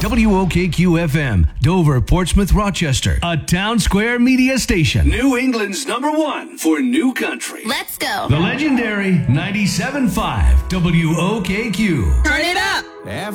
WOKQ-FM, Dover, Portsmouth, Rochester. A Town Square media station. New England's #1 for new country. Let's go. The legendary 97.5 WOKQ. Turn it up.